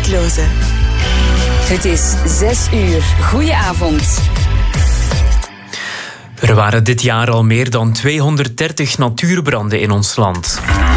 tijdloze. Het is 6 uur. Goedenavond. Er waren dit jaar al meer dan 230 natuurbranden in ons land.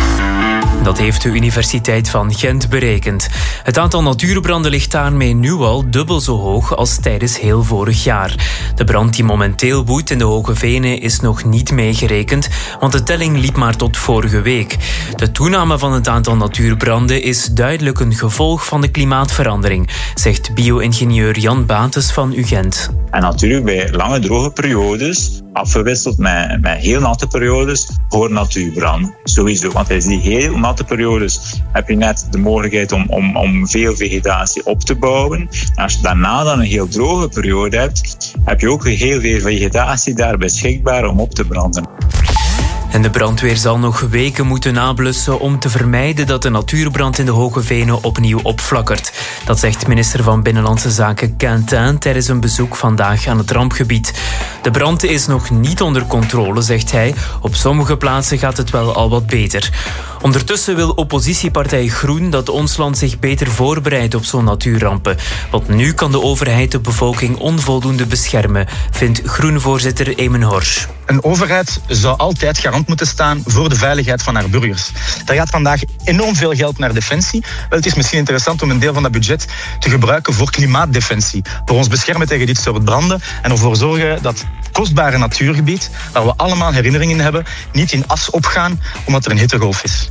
Dat heeft de Universiteit van Gent berekend. Het aantal natuurbranden ligt daarmee nu al dubbel zo hoog als tijdens heel vorig jaar. De brand die momenteel woedt in de Hoge Venen is nog niet meegerekend, want de telling liep maar tot vorige week. De toename van het aantal natuurbranden is duidelijk een gevolg van de klimaatverandering, zegt bio-ingenieur Jan Bates van UGent. En natuurlijk bij lange droge periodes, afgewisseld met heel natte periodes, voor natuurbrand. Sowieso, want tijdens die heel natte periodes heb je net de mogelijkheid om veel vegetatie op te bouwen. En als je daarna dan een heel droge periode hebt, heb je ook heel veel vegetatie daar beschikbaar om op te branden. En de brandweer zal nog weken moeten nablussen om te vermijden dat de natuurbrand in de Hoge Venen opnieuw opflakkert. Dat zegt minister van Binnenlandse Zaken Quentin tijdens een bezoek vandaag aan het rampgebied. De brand is nog niet onder controle, zegt hij. Op sommige plaatsen gaat het wel al wat beter. Ondertussen wil oppositiepartij Groen dat ons land zich beter voorbereidt op zo'n natuurrampen. Want nu kan de overheid de bevolking onvoldoende beschermen, vindt Groen-voorzitter Eamon Horsch. Een overheid zou altijd garant moeten staan voor de veiligheid van haar burgers. Daar gaat vandaag enorm veel geld naar defensie. Wel, het is misschien interessant om een deel van dat budget te gebruiken voor klimaatdefensie. Voor ons beschermen tegen dit soort branden en ervoor zorgen dat kostbare natuurgebied, waar we allemaal herinneringen hebben, niet in as opgaan omdat er een hittegolf is.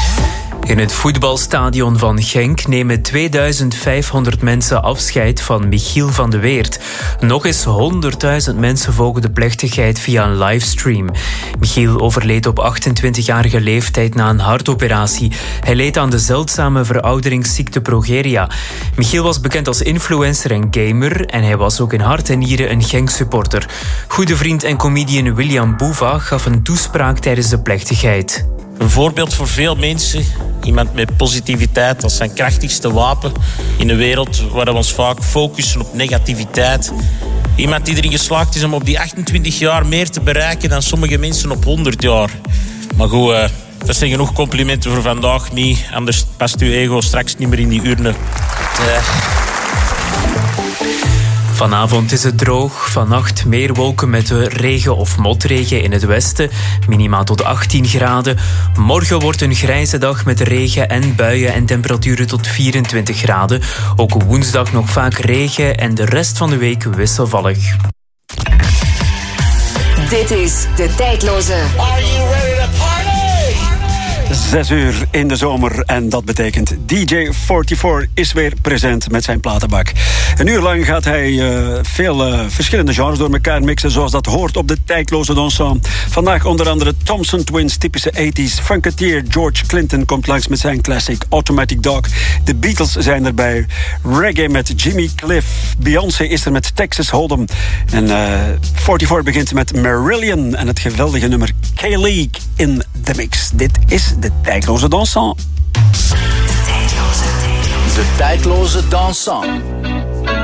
In het voetbalstadion van Genk nemen 2500 mensen afscheid van Michiel van de Weert. Nog eens 100.000 mensen volgen de plechtigheid via een livestream. Michiel overleed op 28-jarige leeftijd na een hartoperatie. Hij leed aan de zeldzame verouderingsziekte progeria. Michiel was bekend als influencer en gamer en hij was ook in hart en nieren een Genk-supporter. Goede vriend en comedian William Boeva gaf een toespraak tijdens de plechtigheid. Een voorbeeld voor veel mensen. Iemand met positiviteit als zijn krachtigste wapen in een wereld waar we ons vaak focussen op negativiteit. Iemand die erin geslaagd is om op die 28 jaar meer te bereiken dan sommige mensen op 100 jaar. Maar goed, dat zijn genoeg complimenten voor vandaag niet. Anders past uw ego straks niet meer in die urne. Vanavond is het droog, vannacht meer wolken met regen of motregen in het westen, minima tot 18 graden. Morgen wordt een grijze dag met regen en buien en temperaturen tot 24 graden. Ook woensdag nog vaak regen en de rest van de week wisselvallig. Dit is De Tijdloze. Are you ready to party? 6 uur in de zomer en dat betekent DJ44 is weer present met zijn platenbak. Een uur lang gaat hij veel verschillende genres door elkaar mixen zoals dat hoort op de tijdloze dansant. Vandaag onder andere Thompson Twins, typische 80s. Funketeer George Clinton komt langs met zijn classic Automatic Dog. De Beatles zijn erbij. Reggae met Jimmy Cliff. Beyoncé is er met Texas Hold'em. En 44 begint met Marillion en het geweldige nummer K-League in de mix. Dit is de tijdloze dansant. De tijdloze dansant.